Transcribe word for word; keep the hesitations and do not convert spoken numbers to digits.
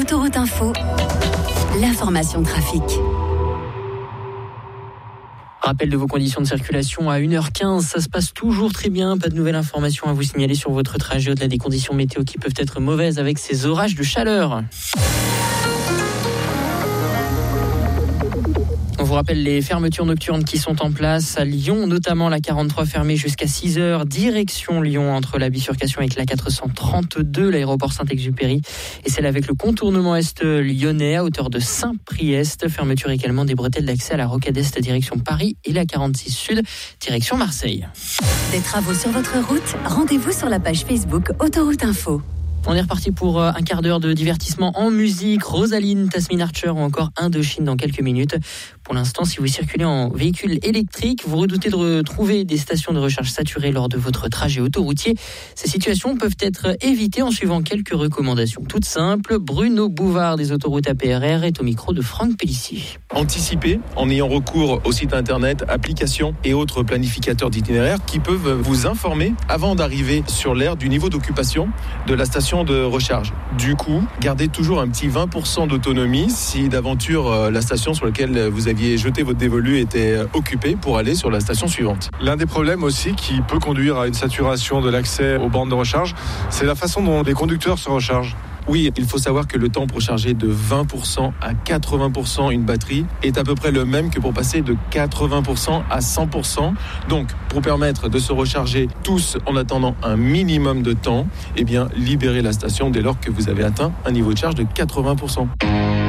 Autoroute Info, l'information trafic. Rappel de vos conditions de circulation à une heure quinze, ça se passe toujours très bien, pas de nouvelles informations à vous signaler sur votre trajet au-delà des conditions météo qui peuvent être mauvaises avec ces orages de chaleur. On vous rappelle les fermetures nocturnes qui sont en place à Lyon, notamment la quarante-trois fermée jusqu'à six heures, direction Lyon entre la bifurcation avec la quatre cent trente-deux, l'aéroport Saint-Exupéry, et celle avec le contournement est lyonnais à hauteur de Saint-Priest. Fermeture également des bretelles d'accès à la rocade est direction Paris et la quarante-six sud direction Marseille. Des travaux sur votre route, rendez-vous sur la page Facebook Autoroute Info. On est reparti pour un quart d'heure de divertissement en musique. Rosaline, Tasmin Archer ou encore Indochine dans quelques minutes. Pour l'instant, si vous circulez en véhicule électrique, vous redoutez de retrouver des stations de recharge saturées lors de votre trajet autoroutier. Ces situations peuvent être évitées en suivant quelques recommandations toutes simples. Bruno Bouvard des autoroutes A P R R est au micro de Franck Pellissier. Anticiper en ayant recours au site internet, applications et autres planificateurs d'itinéraires qui peuvent vous informer avant d'arriver sur l'aire du niveau d'occupation de la station de recharge. Du coup, gardez toujours un petit vingt pour cent d'autonomie si d'aventure euh, la station sur laquelle vous aviez jeté votre dévolu était euh, occupée pour aller sur la station suivante. L'un des problèmes aussi qui peut conduire à une saturation de l'accès aux bornes de recharge, c'est la façon dont les conducteurs se rechargent. Oui, il faut savoir que le temps pour charger de vingt pour cent à quatre-vingts pour cent une batterie est à peu près le même que pour passer de quatre-vingts pour cent à cent pour cent. Donc, pour permettre de se recharger tous en attendant un minimum de temps, eh bien, libérez la station dès lors que vous avez atteint un niveau de charge de quatre-vingts pour cent.